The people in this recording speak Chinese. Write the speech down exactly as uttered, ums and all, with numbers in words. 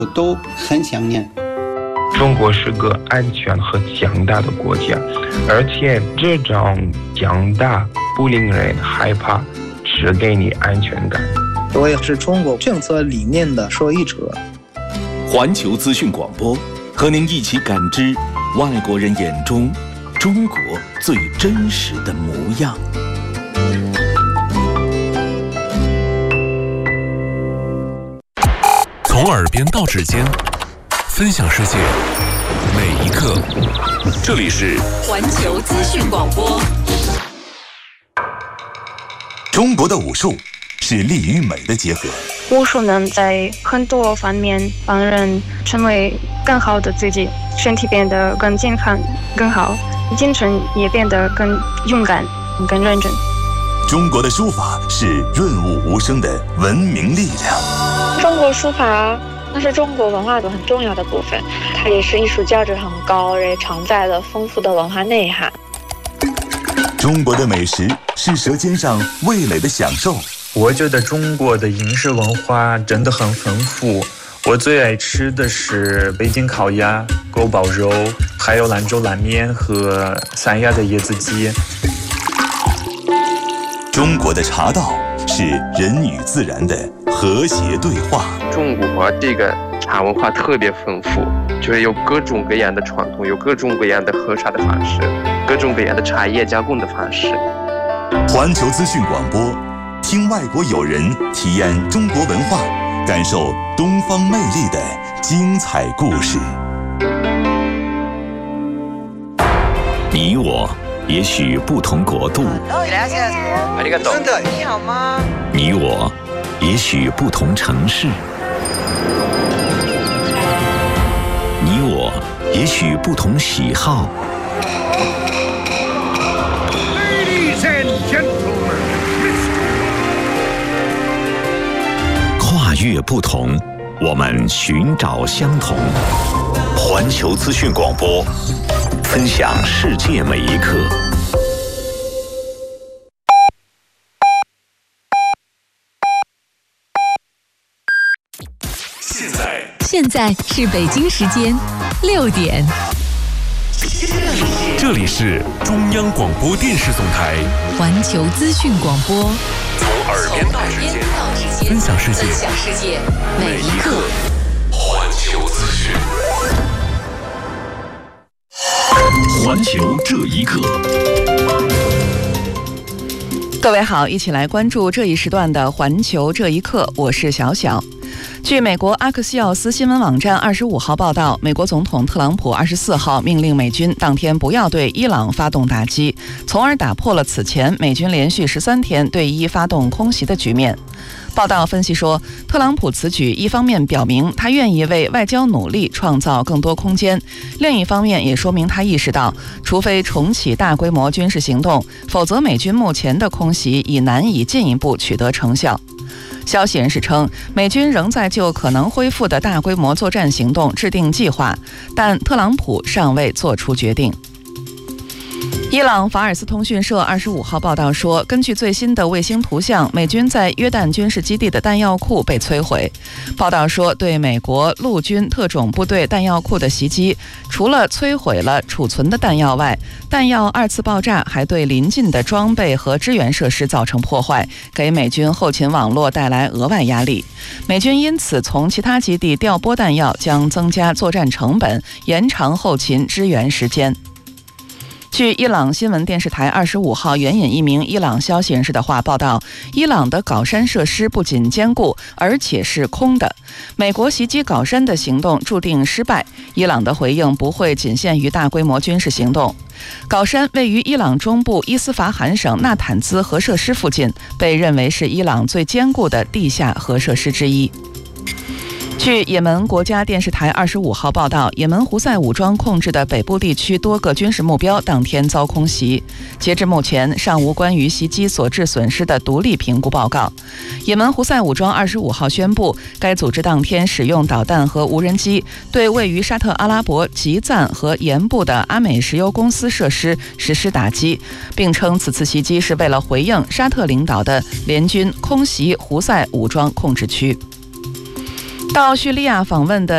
都很想念。 中国是个安全和强大的国家，而且这种强大不令人害怕，只给你安全感。 我也是中国政策理念的受益者。 环球资讯广播和您一起感知外国人眼中中国最真实的模样。 从耳边到指尖，分享世界每一刻。这里是环球资讯广播。 中国的武术是力与美的结合。 武术能在很多方面帮人成为更好的自己，身体变得更健康、更好，精神也变得更勇敢、更认真。 中国的书法是润物无声的文明力量。 中国书法那是中国文化的很重要的部分，它也是艺术价值很高，也承载了丰富的文化内涵。 中国的美食是舌尖上味蕾的享受。 我觉得中国的饮食文化真的很丰富，我最爱吃的是北京烤鸭、锅包肉，还有兰州拉面和三亚的椰子鸡。 中国的茶道是人与自然的和谐对话。 中国这个茶文化特别丰富，就是有各种各样的传统，有各种各样的喝茶的方式，各种各样的茶叶加工的方式。 环球资讯广播，听外国友人体验中国文化，感受东方魅力的精彩故事。 你我也许不同国度， 你好吗？ 你我也许不同城市，你我也许不同喜好。 Ladies and gentlemen, 跨越不同，我们寻找相同。环球资讯广播，分享世界每一刻。 现在， 现在是北京时间六点。 这里是中央广播电视总台环球资讯广播， 从耳边到指尖，分享世界， 分享世界每一刻。 环球资讯， 环球这一刻。 各位好，一起来关注这一时段的环球这一刻，我是小小。据美国阿克西奥斯新闻网站二十五号报道，美国总统特朗普二十四号命令美军当天不要对伊朗发动打击，从而打破了此前美军连续十三天对伊发动空袭的局面。报道分析说，特朗普此举一方面表明他愿意为外交努力创造更多空间，另一方面也说明他意识到，除非重启大规模军事行动，否则美军目前的空袭已难以进一步取得成效。消息人士称，美军仍在就可能恢复的大规模作战行动制定计划，但特朗普尚未做出决定。伊朗法尔斯通讯社二十五号报道说，根据最新的卫星图像，美军在约旦军事基地的弹药库被摧毁。报道说，对美国陆军特种部队弹药库的袭击，除了摧毁了储存的弹药外，弹药二次爆炸还对邻近的装备和支援设施造成破坏，给美军后勤网络带来额外压力。美军因此从其他基地调拨弹药，将增加作战成本，延长后勤支援时间。据伊朗新闻电视台二十五号援引一名伊朗消息人士的话报道，伊朗的搞山设施不仅坚固，而且是空的。美国袭击搞山的行动注定失败，伊朗的回应不会仅限于大规模军事行动。搞山位于伊朗中部伊斯法罕省纳坦兹核设施附近，被认为是伊朗最坚固的地下核设施之一。据也门国家电视台二十五号报道，也门胡塞武装控制的北部地区多个军事目标当天遭空袭。截至目前，尚无关于袭击所致损失的独立评估报告。也门胡塞武装二十五号宣布，该组织当天使用导弹和无人机对位于沙特阿拉伯吉赞和盐部的阿美石油公司设施实施打击，并称此次袭击是为了回应沙特领导的联军空袭胡塞武装控制区。到叙利亚访问的